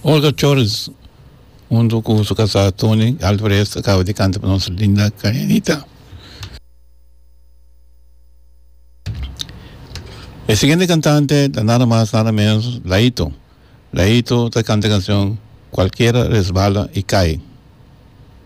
Olga Chores, junto con su casada Tony Alvarez, acaba de cantar para nuestra linda Karenita. El siguiente cantante, nada más, nada menos, Laito. Laito te canta canción Cualquiera resbala y cae.